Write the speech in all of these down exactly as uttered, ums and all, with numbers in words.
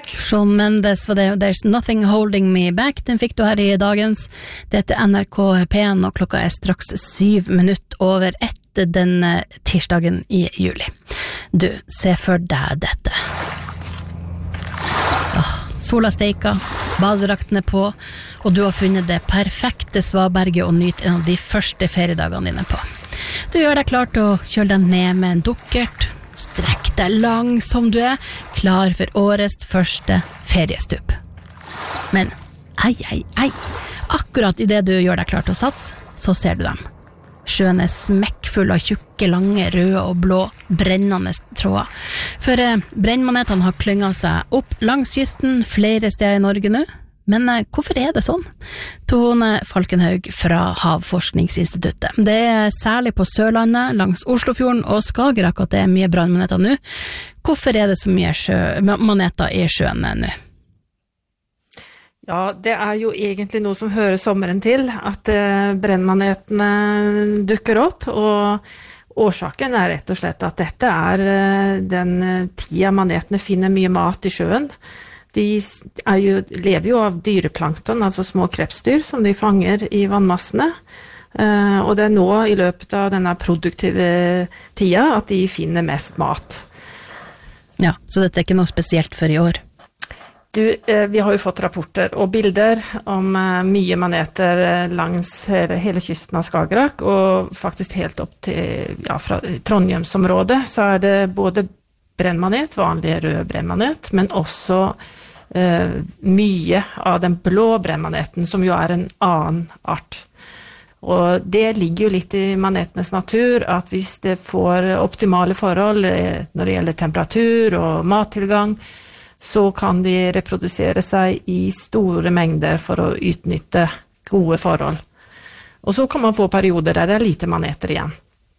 Shawn Mendes var det, There's Nothing Holding Me Back, den fikk du her i dagens. Dette er N R K P en, og klokka er straks syv minutter over ett den tirsdagen i juli. Du, se for deg dette. Åh, sola steika, badedraktene på, og du har funnet det perfekte svaberget og nyt en av de første feriedagene dine på. Du gjør deg klart å kjøle deg ned med en dukkert, strekk deg lang som du er, klar for årets første feriestup. Men, ei, ei, ei, akkurat i det du gjør deg klar til å satse, så ser du dem. Sjøen er smekkfull av tjukke, lange, røde og blå, brennende tråder. For eh, brennmanetene har klynget seg opp langs kysten flere steder i Norge nå. Men eh, hvorfor er det sånn? Tone Falkenhaug fra Havforskningsinstituttet. Det er særlig på Sørlandet, langs Oslofjorden og Skagerrak at det er mye brannmaneter nå. Hvorfor er det så mye sjø, maneter i sjøen nå? Ja, det er jo egentlig noe som hører sommeren til, at eh, brennmanetene dukker opp, og årsaken er rett og slett at dette er eh, den tida manetene finner mye mat i sjøen. De er jo, lever jo av dyreplankton, altså små krepsdyr som de fanger i vannmassene, eh, og det er nå i løpet av denne produktive tida at de finner mest mat. Ja, så dette er ikke noe spesielt for i år? Du, eh, vi har jo fått rapporter og bilder om eh, mye maneter langs hele, hele kysten av Skagerrak, og faktisk helt opp til, ja, fra Trondheimsområdet, så er det både brennmanet, vanlig rød brennmanet, men også eh, mye av den blå brennmaneten, som jo er en annen art. Og det ligger jo litt i manetenes natur, at hvis det får optimale forhold eh, når det gjelder temperatur og mattilgang, så kan de reprodusere seg i store mengder for å utnytte gode forhold. Og så kan man få perioder der det er lite maneter igjen.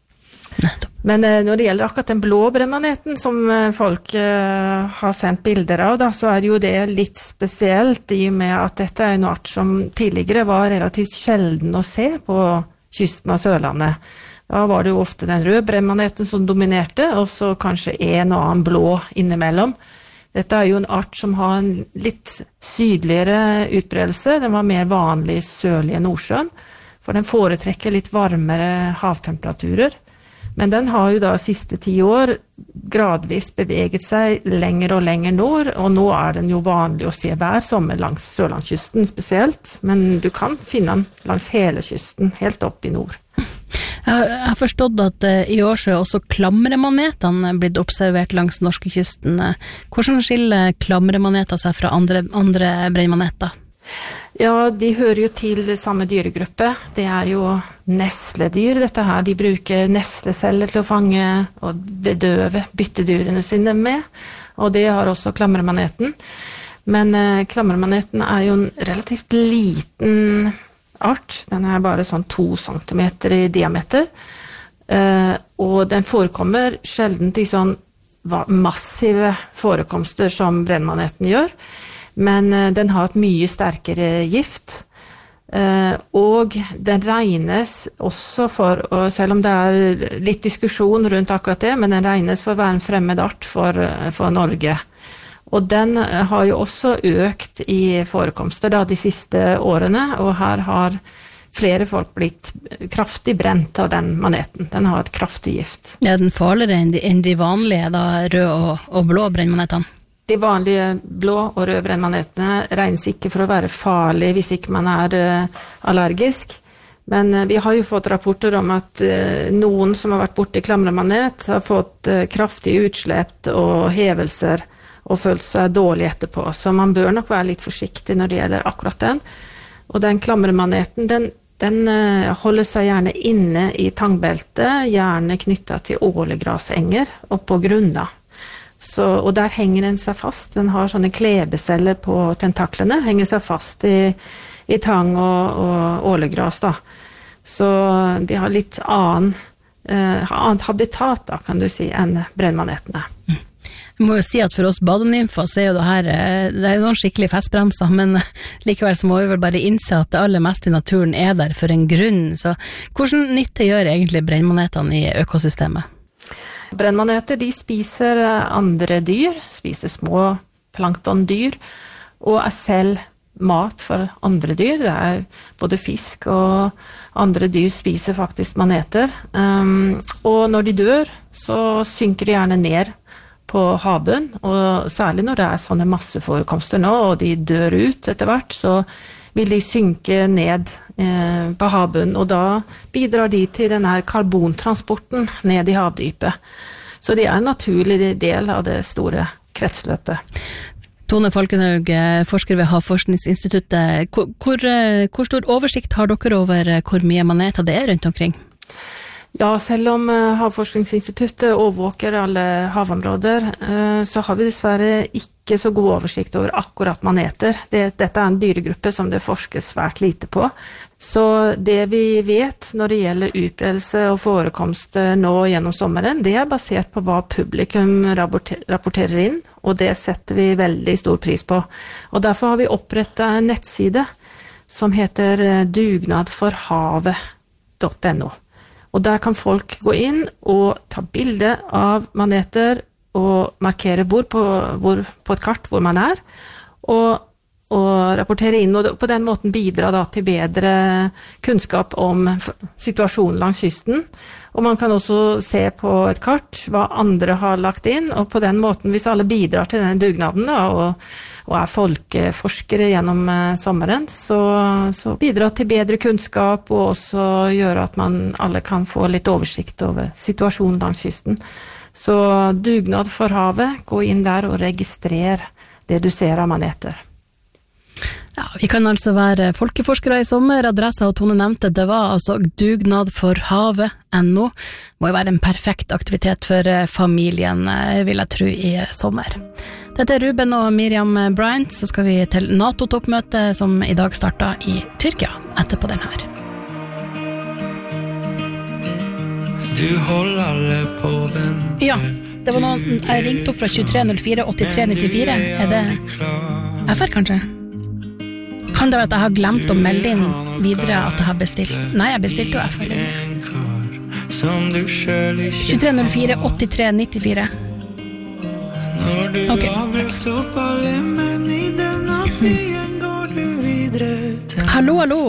Men eh, når det gjelder akkurat den blå brennmaneten som eh, folk eh, har sendt bilder av, da, så er jo det litt spesielt i og med at dette er en art som tidligere var relativt sjelden å se på kysten av Sørlandet. Da var det jo ofte den røde brennmaneten som dominerte, og så kanskje en og annen blå innimellom. Dette er jo en art som har en litt sydligere utbredelse. Den var mer vanlig i sørlige Nordsjøen, for den foretrekker litt varmere havtemperaturer. Men den har jo da siste ti år gradvis beveget seg lenger og lenger nord, og nå er den jo vanlig å se hver sommer langs Sørlandskysten spesielt, men du kan finne den langs hele kysten, helt opp i nord. Jeg har forstått at i år så er også klamremanetene blitt observert langs norskekysten. Hvordan skiller klamremaneter seg fra andre, andre brennmaneter? Ja, de hører jo til det samme dyregruppe. Det er jo nesledyr, dette her. De bruker nesleceller til å fange og bedøve byttedyrene sine med, og det har også klamremaneten. Men eh, klamremaneten er jo en relativt liten art. Den er bare sånn to centimeter i diameter, eh, og den forekommer sjelden i sånn massive forekomster som brennmaneten gjør. Men den har et mye sterkere gift, og den regnes også for, og selv om det er litt diskusjon rundt akkurat det, men den regnes for å være en fremmed art for, for Norge. Og den har jo også økt i forekomster da, de siste årene, og her har flere folk blitt kraftig brent av den maneten. Den har et kraftig gift. Ja, den farligere enn de, enn de vanlige da, rød og, og blå brennmanetene? De vanlige blå og røde brennmanetene regnes ikke for å være farlige hvis ikke man er uh, allergisk. Men uh, vi har jo fått rapporter om at uh, noen som har vært borte i klamremanet har fått uh, kraftig utslepp og hevelser og følt seg dårlig etterpå. Så man bør nok være litt forsiktig når det gjelder akkurat den. Og den klamremaneten, den, den uh, holder seg gjerne inne i tangbeltet, gjerne knyttet til ålegrasenger og på grunna. Så, og der henger den seg fast. Den har sånne klebeceller på tentaklene, henger seg fast i, i tang og, og ålegras da. Så de har litt annen, eh, annet habitat da, kan du si, enn brennmanetene. Mm. Jeg må jo si at for oss badenymfer så er jo det her, det er jo noen skikkelig festbremser, men likevel så må vi vel bare innse at det aller meste i naturen er der for en grunn. Så hvordan nytte gjør egentlig brennmanetene i økosystemet? Brennmaneter, de spiser andre dyr, spiser små planktondyr, og er selv mat for andre dyr. Det er både fisk og andre dyr spiser faktisk maneter. Um, og når de dør, så synker de gjerne ned på havbunnen, og særlig når det er sånne masseforekomster nå, og de dør ut etter hvert, så vil de synke ned eh, på havbunnen, og da bidrar de til denne karbontransporten ned i havdypet. Så de er en naturlig del av det store kretsløpet. Tone Falkenhaug, forsker ved Havforskningsinstituttet. Hvor, hvor, hvor stor oversikt har dere over hvor mye maneter det er rundt omkring? Ja, selv om Havforskningsinstituttet overvåker alle havområder, så har vi dessverre ikke så god oversikt over akkurat maneter. Det, dette er en dyregruppe som det forskes svært lite på. Så det vi vet når det gjelder utbredelse og forekomst nå gjennom sommeren, det er basert på hva publikum rapporter, rapporterer inn, og det setter vi veldig stor pris på. Og derfor har vi opprettet en nettside som heter dugnadforhavet punktum no. Og der kan folk gå inn og ta bilde av maneter og markere hvor på, hvor på et kart hvor man er, og, og rapportere inn, og på den måten bidra da til bedre kunnskap om situasjonen langs kysten. Og man kan også se på et kart hva andre har lagt inn, og på den måten, hvis alle bidrar til den dugnaden da, og, og er folkeforskere gjennom eh, sommeren, så, så bidrar til bedre kunnskap, og også gjøre at man alle kan få litt oversikt over situasjonen langs kysten. Så dugnad for havet, gå inn der og registrer det du ser av maneter. Ja, vi kan altså være folkeforskere i sommer. Adressa og Tone nevnte, det var altså dugnadforhavet punktum no. Må jo være en perfekt aktivitet for familien, vil jeg tro, i sommer. Dette er Ruben og Miriam Bryant, så skal vi til NATO-toppmøte som i dag startet i Tyrkia, etterpå den her. Du holder alle på vent. Ja, det var noen jeg ringte opp fra tjuetre null fire åttitre nittifire. Er det F R kanskje? Kan det være at jeg har glemt å melde inn videre at jeg har bestilt? Nei, jeg bestilte jo F R. tjuetre null fire åttitre nittifire. Ok, mm. Hallo, hallo.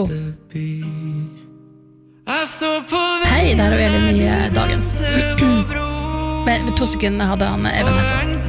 Hei, der er vi Elin i dagens. Med to sekunder hadde han Even her.